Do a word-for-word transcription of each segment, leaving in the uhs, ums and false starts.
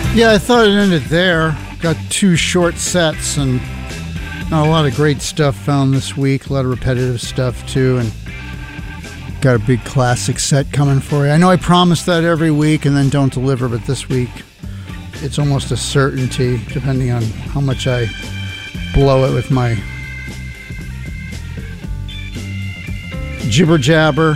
Yeah, I thought it ended there. Got two short sets and not a lot of great stuff found this week. A lot of repetitive stuff too, and got a big classic set coming for you. I know I promise that every week and then don't deliver, but this week it's almost a certainty, depending on how much I blow it with my jibber jabber,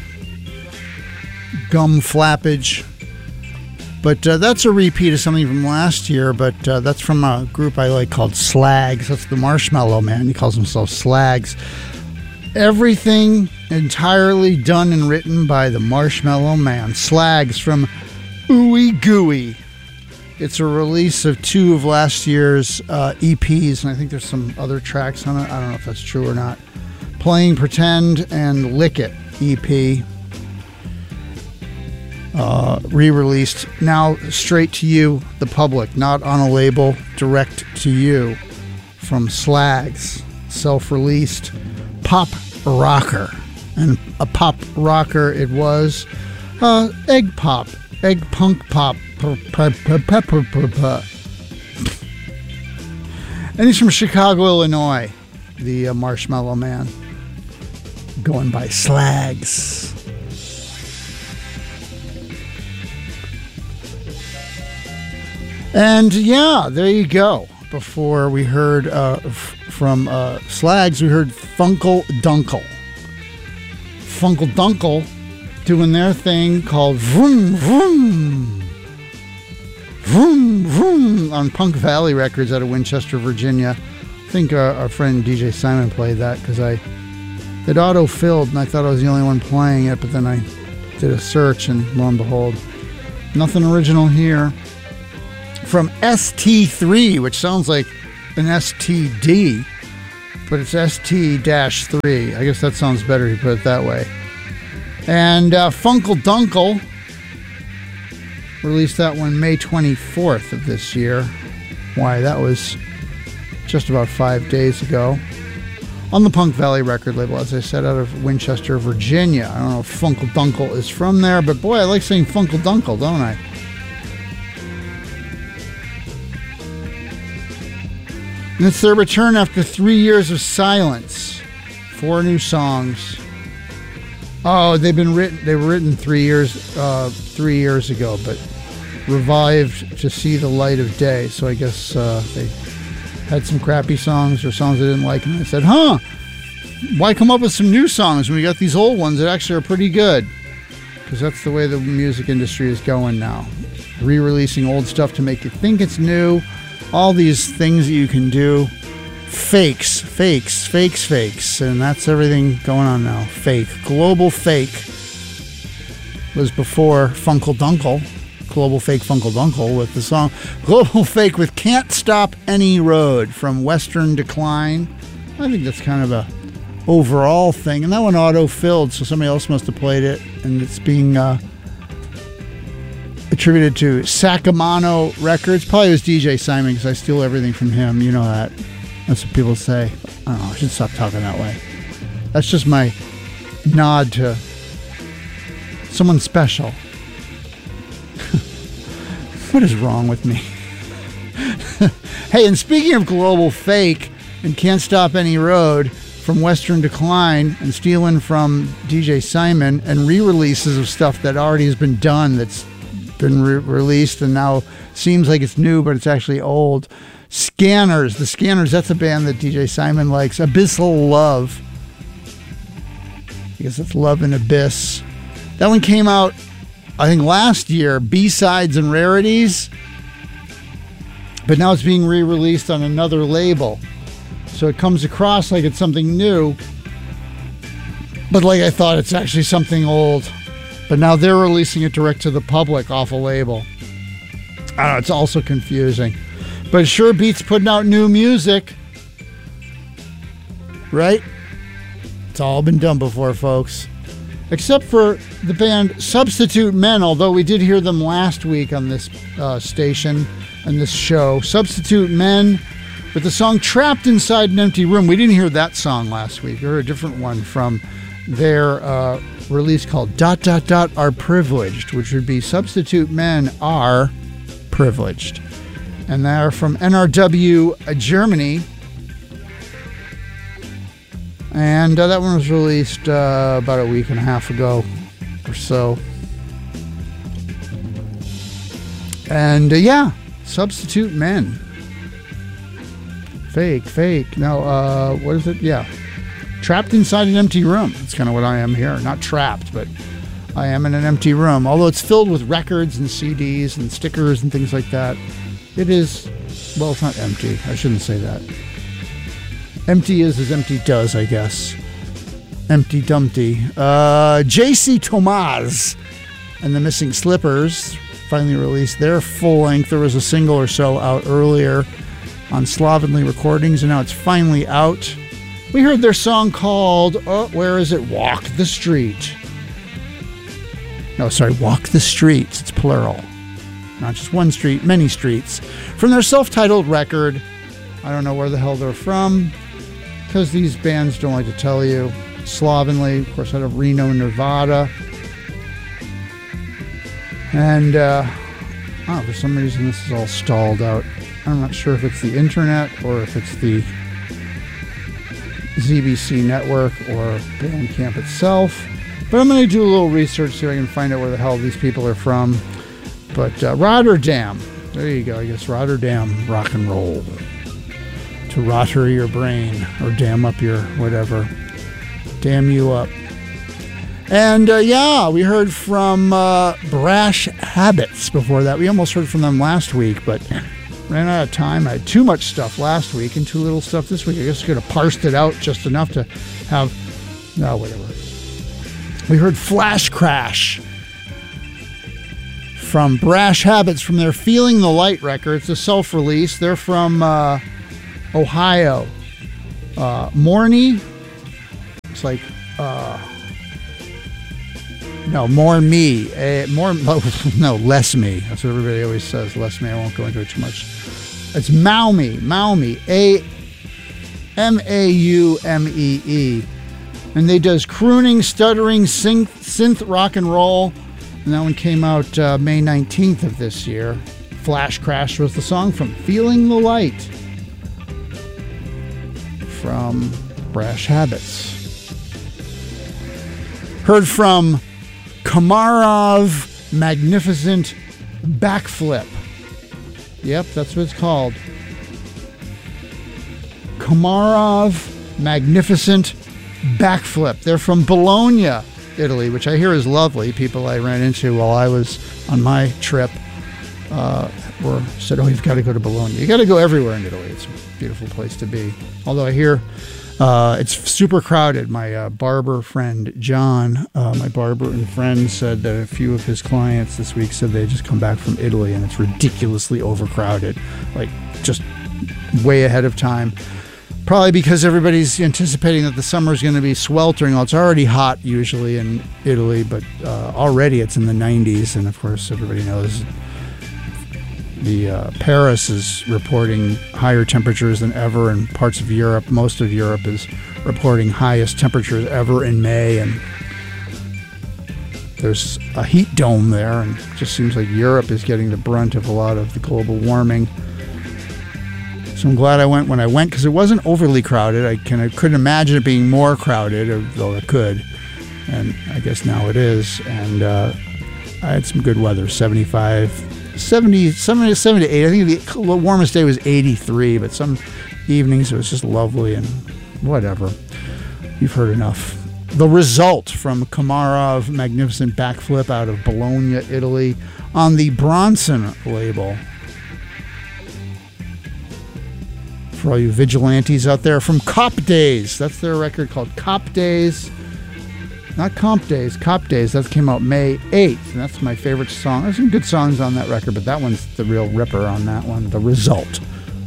gum flappage. But uh, that's a repeat of something from last year, but uh, that's from a group I like called Slags. That's the Marshmallow Man. He calls himself Slags. Everything entirely done and written by the Marshmallow Man. Slags from Ooey Gooey. It's a release of two of last year's uh, E Ps, and I think there's some other tracks on it. I don't know if that's true or not. Playing Pretend and Lick It E P. Uh, re-released now straight to you, the public, not on a label, direct to you from Slags, self-released pop rocker. And a pop rocker it was, uh, egg pop, egg punk pop, and he's from Chicago, Illinois, the uh, Marshmallow Man, going by Slags. And yeah, there you go. Before we heard uh, f- from uh, Slags, we heard Funkle Dunkle. Funkle Dunkle doing their thing called Vroom Vroom. Vroom Vroom on Punk Valley Records out of Winchester, Virginia. I think uh, our friend D J Simon played that because I it auto-filled and I thought I was the only one playing it, but then I did a search and lo and behold, nothing original here. From S T three, which sounds like an S T D, but it's S T three. I guess that sounds better if you put it that way. And uh, Funkle Dunkle released that one May twenty-fourth of this year. Why, that was just about five days ago. On the Punk Valley record label, as I said, out of Winchester, Virginia. I don't know if Funkle Dunkle is from there, but boy, I like saying Funkle Dunkle, don't I? And it's their return after three years of silence. Four new songs. Oh, they've been written. They were written three years, uh, three years ago, but revived to see the light of day. So I guess uh, they had some crappy songs or songs they didn't like, and they said, "Huh, why come up with some new songs when we got these old ones that actually are pretty good?" Because that's the way the music industry is going now, re-releasing old stuff to make you think it's new. All these things that you can do. Fakes, fakes, fakes, fakes. And that's everything going on now. Fake. Global Fake was before Funkle Dunkle. Global Fake Funkle Dunkle with the song Global Fake with Can't Stop Any Road from Western Decline. I think that's kind of a overall thing. And that one auto-filled, so somebody else must have played it. And it's being... Uh, attributed to Sacamano Records. Probably was D J Simon because I steal everything from him. You know that. That's what people say. I don't know. I should stop talking that way. That's just my nod to someone special. What is wrong with me? Hey, and speaking of Global Fake and Can't Stop Any Road from Western Decline and stealing from D J Simon and re-releases of stuff that already has been done that's been re- released and now seems like it's new, but it's actually old. Scanners. The Scanners, that's a band that D J Simon likes. Abyssal Love. I guess it's Love and Abyss. That one came out, I think, last year. B-Sides and Rarities. But now it's being re-released on another label. So it comes across like it's something new. But like I thought, it's actually something old. But now they're releasing it direct to the public off a label. I don't know, it's also confusing. But it sure beats putting out new music. Right? It's all been done before, folks. Except for the band Substitute Men, although we did hear them last week on this uh, station and this show. Substitute Men with the song Trapped Inside an Empty Room. We didn't hear that song last week. We heard a different one from their... Uh, release called dot dot dot are privileged, which would be Substitute Men are Privileged. And they're from N R W Germany. And uh, that one was released uh, about a week and a half ago or so. And uh, yeah, Substitute Men. Fake, fake. No, uh, what is it? Yeah. Trapped inside an empty room. That's kind of what I am here. Not trapped, but I am in an empty room. Although it's filled with records and C Ds and stickers and things like that. It is, well, it's not empty. I shouldn't say that. Empty is as empty does, I guess. Empty Dumpty. Uh, J C Thomas and the Missing Slippers finally released their full length. There was a single or so out earlier on Slovenly Recordings, and now it's finally out. We heard their song called, oh, where is it? Walk the Street. No, sorry, Walk the Streets. It's plural. Not just one street, many streets. From their self-titled record. I don't know where the hell they're from, because these bands don't like to tell you. Slovenly, of course, out of Reno, Nevada. And, uh, oh, for some reason this is all stalled out. I'm not sure if it's the internet or if it's the Z B C network or Bandcamp itself. But I'm going to do a little research so I can find out where the hell these people are from. But uh, Rotterdam. There you go. I guess Rotterdam rock and roll. To rotter your brain or dam up your whatever. Damn you up. And uh, yeah, we heard from uh, Brash Habits before that. We almost heard from them last week, but ran out of time. I had too much stuff last week and too little stuff this week. I guess I could have parsed it out just enough to have... No, whatever. We heard Flash Crash from Brash Habits from their Feeling the Light record. It's a self-release. They're from uh, Ohio. Uh, Morny. It's like... Uh, No, more me. Uh, more, no, less me. That's what everybody always says. Less me. I won't go into it too much. It's Maumee. Maumee. A M A U M E E. And they does crooning, stuttering, synth, synth rock and roll. And that one came out uh, May nineteenth of this year. Flash Crash was the song from Feeling the Light. From Brash Habits. Heard from Komarov Magnificent Backflip. Yep, that's what it's called. Komarov Magnificent Backflip. They're from Bologna, Italy, which I hear is lovely. People I ran into while I was on my trip uh, were said, oh, you've got to go to Bologna. You got to go everywhere in Italy. It's a beautiful place to be. Although I hear Uh, it's super crowded. My uh, barber friend, John, uh, my barber and friend, said that a few of his clients this week said they just come back from Italy and it's ridiculously overcrowded, like just way ahead of time. Probably because everybody's anticipating that the summer is going to be sweltering. Well, it's already hot usually in Italy, but uh, already it's in the nineties. And of course, everybody knows The uh, Paris is reporting higher temperatures than ever, and parts of Europe, most of Europe is reporting highest temperatures ever in May, and there's a heat dome there, and it just seems like Europe is getting the brunt of a lot of the global warming. So I'm glad I went when I went, because it wasn't overly crowded. I, can, I couldn't imagine it being more crowded, though it could, and I guess now it is. And uh, I had some good weather, seventy-five, seventy, seventy, seventy-eight. I think the warmest day was eighty-three, but some evenings it was just lovely and whatever. You've heard enough. The Result from Komarov Magnificent Backflip out of Bologna, Italy, on the Bronson label. For all you vigilantes out there, from Cop Days. That's their record called Cop Days. Not Comp Days, Cop Days. That came out May eighth, and that's my favorite song. There's some good songs on that record, but that one's the real ripper on that one, The Result.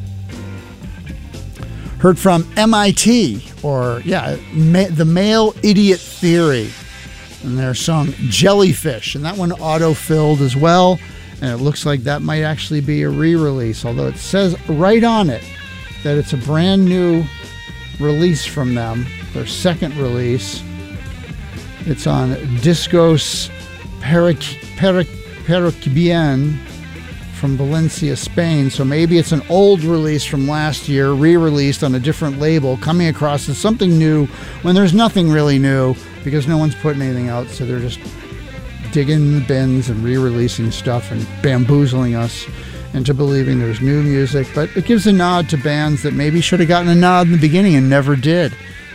Heard from M I T, or, yeah, Ma- The Male Idiot Theory, and their song Jellyfish, and that one auto-filled as well, and it looks like that might actually be a re-release, although it says right on it that it's a brand new release from them, their second release. It's on Discos Peric- Peric- Pericibien from Valencia, Spain. So maybe it's an old release from last year, re-released on a different label, coming across as something new when there's nothing really new because no one's putting anything out. So they're just digging in the bins and re-releasing stuff and bamboozling us into believing there's new music. But it gives a nod to bands that maybe should have gotten a nod in the beginning and never did.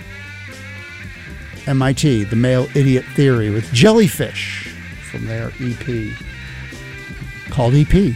M I T, The Male Idiot Theory, with Jellyfish from their E P called E P.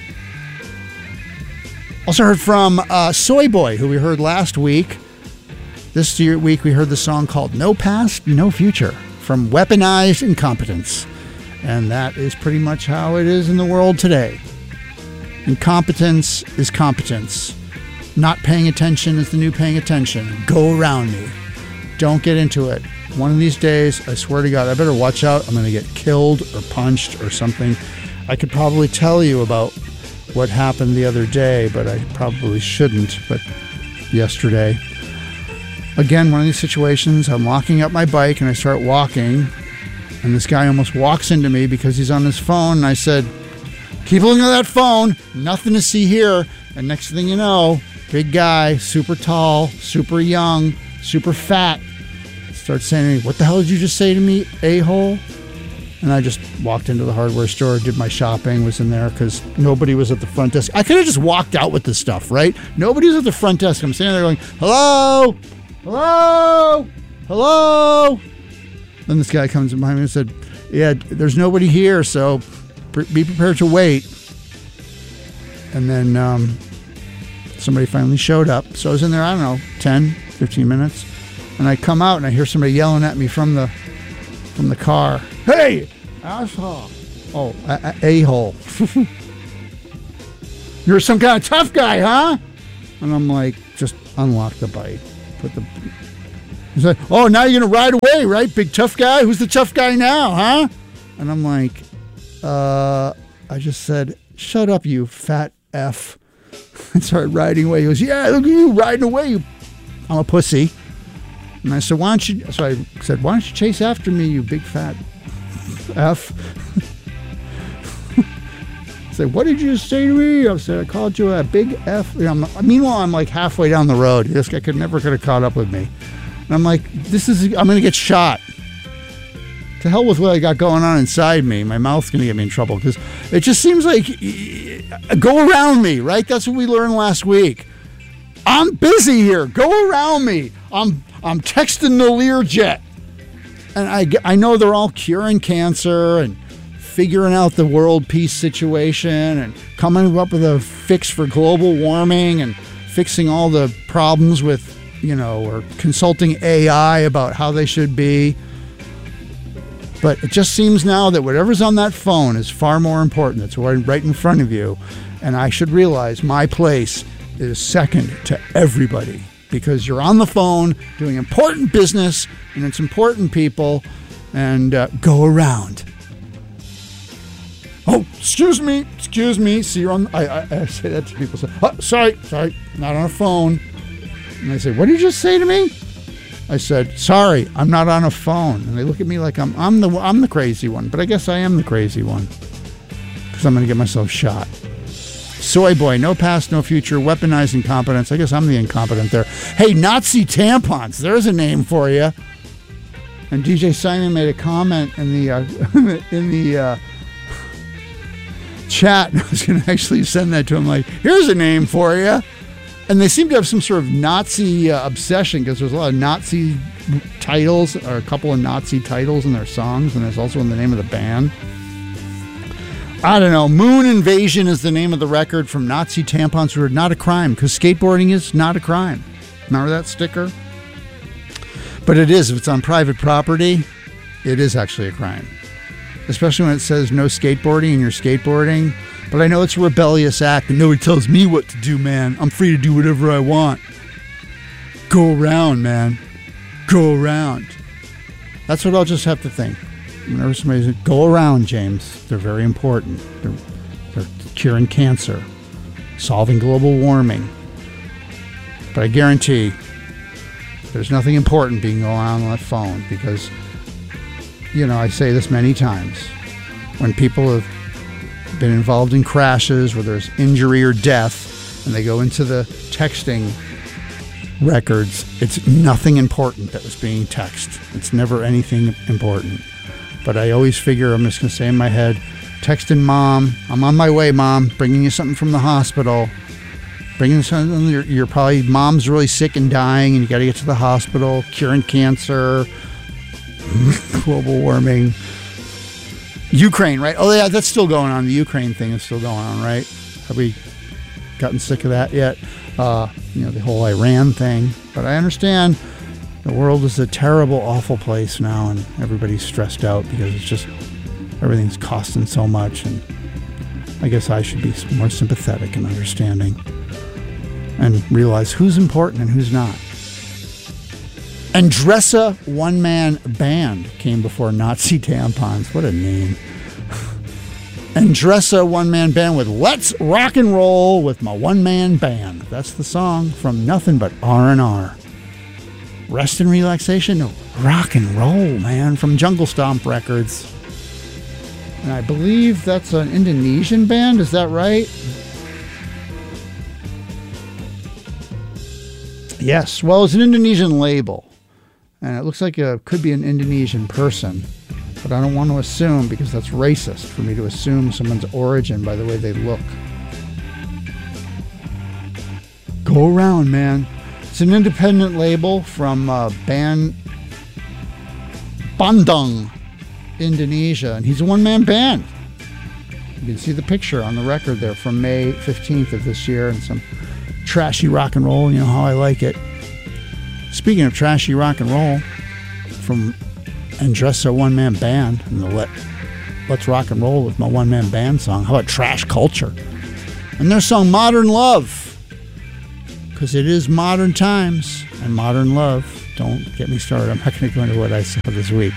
Also heard from uh, Soy Boy, who we heard last week. This year, week we heard the song called No Past, No Future from Weaponized Incompetence. And that is pretty much how it is in the world today. Incompetence is competence. Not paying attention is the new paying attention. Go around me. Don't get into it. One of these days, I swear to God, I better watch out. I'm going to get killed or punched or something. I could probably tell you about what happened the other day, but I probably shouldn't. But yesterday, again, one of these situations, I'm locking up my bike and I start walking, and this guy almost walks into me because he's on his phone. And I said, keep looking at that phone. Nothing to see here. And next thing you know, big guy, super tall, super young, super fat, starts saying to me, what the hell did you just say to me, a-hole? And I just walked into the hardware store, did my shopping, was in there because nobody was at the front desk. I could have just walked out with this stuff, right? Nobody's at the front desk. I'm standing there going, hello? Hello? Hello? Then this guy comes behind me and said, yeah, there's nobody here, so be prepared to wait. And then um, somebody finally showed up. So I was in there, I don't know, ten, fifteen minutes. And I come out and I hear somebody yelling at me from the from the car. Hey, asshole. Oh, a- a- a-hole. You're some kind of tough guy, huh? And I'm like, just unlock the bike. Put the... He's like, oh, now you're going to ride away, right? Big tough guy? Who's the tough guy now, huh? And I'm like, uh, I just said, shut up, you fat F. And started riding away. He goes, yeah, look at you riding away. You... I'm a pussy. And I said, why don't you, so I said, why don't you chase after me, you big fat F? I said, what did you say to me? I said, I called you a big F. You know, I'm, meanwhile, I'm like halfway down the road. This guy could never could have caught up with me. And I'm like, this is, I'm going to get shot. To hell with what I got going on inside me. My mouth's going to get me in trouble because it just seems like, go around me, right? That's what we learned last week. I'm busy here. Go around me. I'm I'm texting the Learjet. And I, I know they're all curing cancer and figuring out the world peace situation and coming up with a fix for global warming and fixing all the problems with, you know, or consulting A I about how they should be. But it just seems now that whatever's on that phone is far more important. It's right in front of you. And I should realize my place is second to everybody because you're on the phone doing important business and it's important people, and uh, go around. Oh, excuse me, excuse me. See, you're on. I, I, I say that to people. Say, oh, sorry, sorry, not on a phone. And they say, what did you just say to me? I said, sorry, I'm not on a phone. And they look at me like I'm I'm the I'm the crazy one, but I guess I am the crazy one because I'm going to get myself shot. Soy Boy, no past, no future, weaponized incompetence. I guess I'm the incompetent there. Hey, Nazi tampons, there's a name for you. And D J Simon made a comment in the uh, in the uh, chat. I was going to actually send that to him. Like, here's a name for you. And they seem to have some sort of Nazi uh, obsession because there's a lot of Nazi titles or a couple of Nazi titles in their songs, and there's also in the name of the band. I don't know. Moon Invasion is the name of the record from Nazi tampons who are not a crime because skateboarding is not a crime. Remember that sticker? But it is. If it's on private property, it is actually a crime. Especially when it says no skateboarding and you're skateboarding. But I know it's a rebellious act and nobody tells me what to do, man. I'm free to do whatever I want. Go around, man. Go around. That's what I'll just have to think. Whenever somebody says, go around, James. They're very important. They're, they're curing cancer, solving global warming. But I guarantee there's nothing important being going on on that phone because, you know, I say this many times. When people have been involved in crashes where there's injury or death, and they go into the texting records, it's nothing important that was being texted. It's never anything important. But I always figure, I'm just going to say in my head, texting mom, I'm on my way, mom, bringing you something from the hospital. Bringing something, you're, you're probably, mom's really sick and dying, and you got to get to the hospital, curing cancer, global warming. Ukraine, right? Oh, yeah, that's still going on. The Ukraine thing is still going on, right? Have we gotten sick of that yet? Uh, you know, the whole Iran thing. But I understand the world is a terrible, awful place now, and everybody's stressed out because it's just, everything's costing so much. And I guess I should be more sympathetic and understanding and realize who's important and who's not. Andressa one-man band came before Nazi tampons. What a name. Andressa one-man band with Let's Rock and Roll with My One-Man Band. That's the song from Nothing But R and R. Rest and relaxation? No, rock and roll, man, from Jungle Stomp Records. And I believe that's an Indonesian band. Is that right? Yes. Well, it's an Indonesian label. And it looks like it could be an Indonesian person. But I don't want to assume, because that's racist for me to assume someone's origin by the way they look. Go around, man. It's an independent label from uh, Ban Bandung, Indonesia. And he's a one-man band. You can see the picture on the record there from May fifteenth of this year, and some trashy rock and roll. You know how I like it. Speaking of trashy rock and roll, from Andressa one-man band, and the Let, Let's Rock and Roll with My One-Man Band song. How about Trash Culture? And their song Modern Love, because it is modern times and modern love. Don't get me started. I'm not going to go into what I saw this week.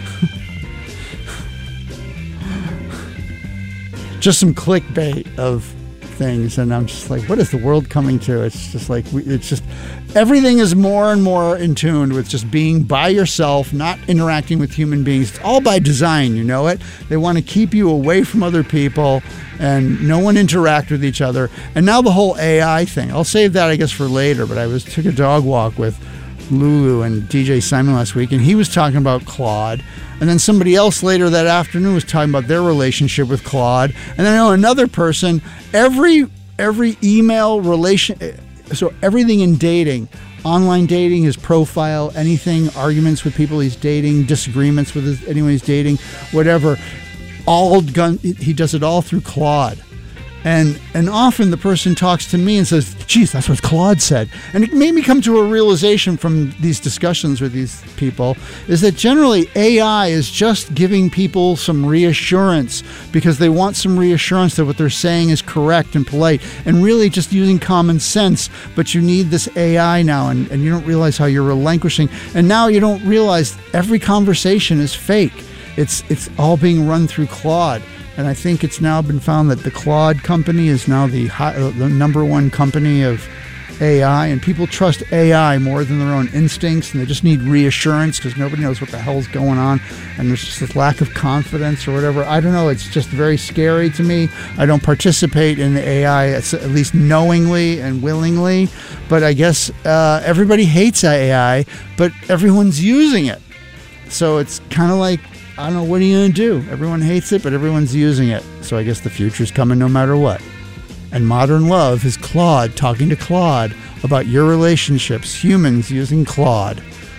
Just some clickbait of things, and I'm just like, what is the world coming to? It's just like, it's just, everything is more and more in tune with just being by yourself, not interacting with human beings. It's all by design, you know it. They want to keep you away from other people, and no one interact with each other. And now the whole A I thing, I'll save that, I guess, for later, but I was took a dog walk with Lulu and D J Simon last week, and he was talking about Claude. And then somebody else later that afternoon was talking about their relationship with Claude. And then I know another person, every every email relation, so everything in dating, online dating, his profile, anything, arguments with people he's dating, disagreements with his, anyone he's dating, whatever, all gun, he does it all through Claude. And and often the person talks to me and says, geez, that's what Claude said. And it made me come to a realization from these discussions with these people, is that generally A I is just giving people some reassurance because they want some reassurance that what they're saying is correct and polite, and really just using common sense. But you need this A I now, and, and you don't realize how you're relinquishing. And now you don't realize every conversation is fake. It's it's all being run through Claude. And I think it's now been found that the Claude company is now the high, uh, the number one company of A I, and people trust A I more than their own instincts, and they just need reassurance because nobody knows what the hell's going on, and there's just this lack of confidence or whatever. I don't know. It's just very scary to me. I don't participate in the A I, at least knowingly and willingly, but I guess uh, everybody hates A I, but everyone's using it. So it's kind of like, I don't know, what are you going to do? Everyone hates it, but everyone's using it. So I guess the future's coming no matter what. And Modern Love is Claude talking to Claude about your relationships, humans using Claude.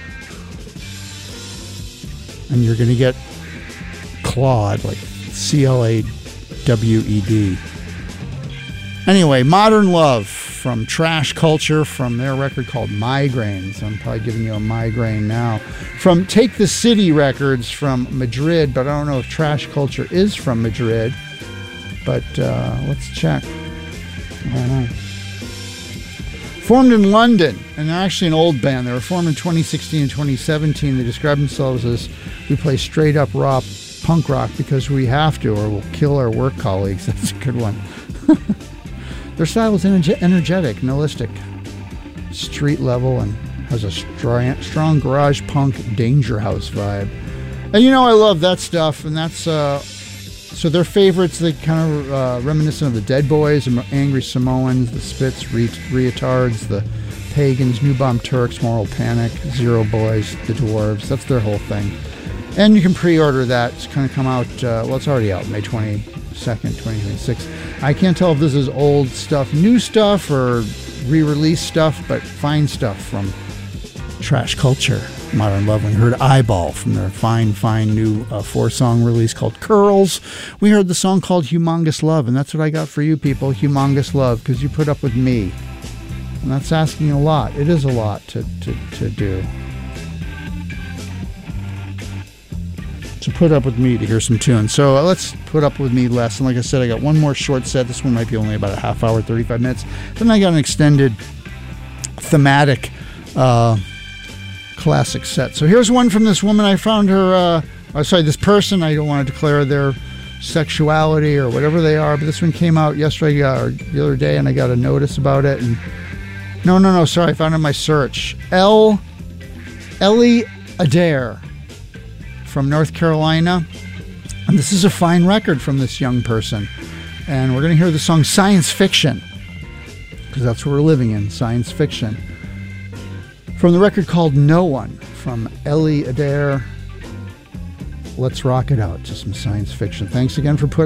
And you're going to get Claude, like C L A W E D. Anyway, Modern Love from Trash Culture, from their record called Migraine. So I'm probably giving you a migraine now. From Take the City Records from Madrid, but I don't know if Trash Culture is from Madrid. But uh, let's check. I don't know. Formed in London, and they're actually an old band. They were formed in twenty sixteen and twenty seventeen. They describe themselves as, we play straight up rock, punk rock because we have to, or we'll kill our work colleagues. That's a good one. Their style is energetic, nihilistic, street level, and has a strong, strong garage punk danger house vibe. And you know I love that stuff, and that's uh, So their favorites, they kind of uh, reminiscent of the Dead Boys, the Angry Samoans, the Spits, Re- Retards, the Pagans, New Bomb Turks, Moral Panic, Zero Boys, the Dwarves. That's their whole thing. And you can pre-order that. It's going to come out, uh, well, it's already out, May twenty-second, twenty twenty-six. I can't tell if this is old stuff, new stuff, or re-release stuff, but fine stuff from Trash Culture, Modern Love. We heard Eyeball from their fine, fine new uh, four-song release called Curls. We heard the song called Humongous Love, and that's what I got for you people, Humongous Love, because you put up with me. And that's asking a lot. It is a lot to, to, to do. To put up with me to hear some tunes. So uh, let's put up with me less. And like I said, I got one more short set. This one might be only about a half hour, thirty-five minutes. Then I got an extended thematic uh, classic set. So here's one from this woman. I found her, uh, oh, sorry, this person. I don't want to declare their sexuality or whatever they are, but this one came out yesterday uh, or the other day, and I got a notice about it. And no, no, no, sorry, I found it in my search. El, Ellie Adair from North Carolina. And this is a fine record from this young person. And we're going to hear the song Science Fiction, because that's what we're living in, science fiction. From the record called No One, from Ellie Adair. Let's rock it out to some science fiction. Thanks again for putting